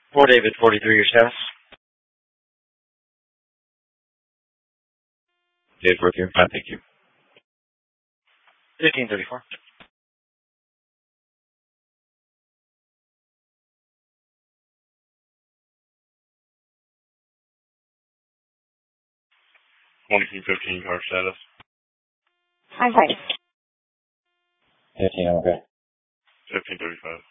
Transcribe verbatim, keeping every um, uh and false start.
For David, forty-three, your status? David, forty-three, fine, thank you. fifteen thirty-four. twenty-two fifteen, car status. I'm fine. fifteen, I'm okay. fifteen thirty-five.